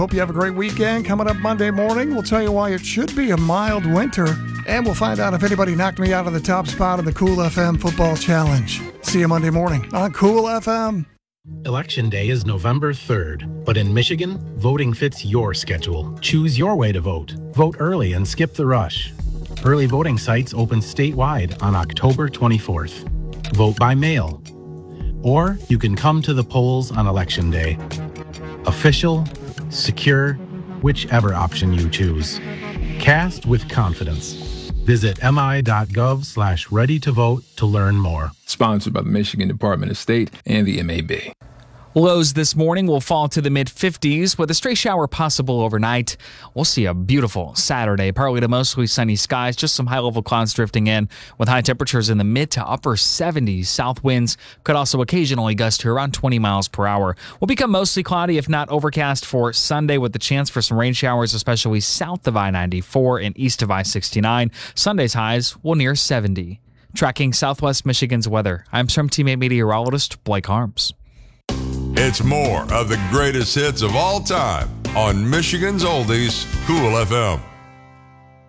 Hope you have a great weekend. Coming up Monday morning, we'll tell you why it should be a mild winter, and we'll find out if anybody knocked me out of the top spot of the Cool FM Football Challenge. See you Monday morning on Cool FM. Election Day is November 3rd, but in Michigan, voting fits your schedule. Choose your way to vote. Vote early and skip the rush. Early voting sites open statewide on October 24th. Vote by mail. Or you can come to the polls on Election Day. Official, secure, whichever option you choose. Cast with confidence. Visit mi.gov/ready-to-vote to learn more. Sponsored by the Michigan Department of State and the MAB. Lows this morning will fall to the mid-50s with a stray shower possible overnight. We'll see a beautiful Saturday, partly to mostly sunny skies, just some high-level clouds drifting in with high temperatures in the mid to upper 70s. South winds could also occasionally gust to around 20 miles per hour. Will become mostly cloudy, if not overcast, for Sunday with the chance for some rain showers, especially south of I-94 and east of I-69. Sunday's highs will near 70. Tracking Southwest Michigan's weather, I'm SRM teammate meteorologist Blake Harms. It's more of the greatest hits of all time on Michigan's Oldies, Cool FM.